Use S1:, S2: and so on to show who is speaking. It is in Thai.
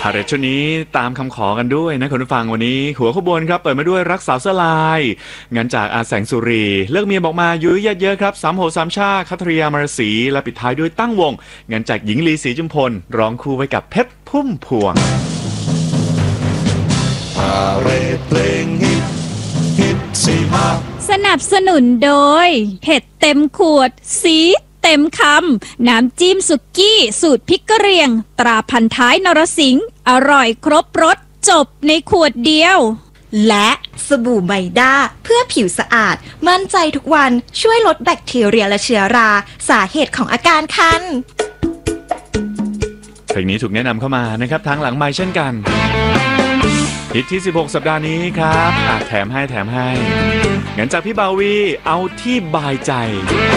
S1: เรศช่วงนี้ตามคำขอกันด้วยนะคุณผู้ฟังวันนี้หัวขบวนครับเปิดมาด้วยรักสาวเสื้อลายงานจากอาแสงสุรีเลือกเมียบอกมายุ้ยเยอะๆครับสามโหสามชาคัทริยามารสีและปิดท้ายด้วยตั้งวงงานจากหญิงลีศรีจุมพลร้องคู่ไว้กับเพชรพุ่มพวง
S2: พาเรศเพลงฮิตสีมา
S3: สนับสนุนโดยเผ็ดเต็มขวดสีเต็มคำน้ำจิ้มสุกี้สูตรพริกกะเหรี่ยงตราพันท้ายนรสิงห์อร่อยครบรสจบในขวดเดียว
S4: และสบู่ไมด้าเพื่อผิวสะอาดมั่นใจทุกวันช่วยลดแบคทีเรียและเชื้อราสาเหตุของอาการคัน
S1: เพลงนี้ถูกแนะนำเข้ามานะครับทางหลังไมค์เช่นกันฮิตที่16สัปดาห์นี้ครับแถมให้งั้นจากพี่บาวีเอาที่บายใจ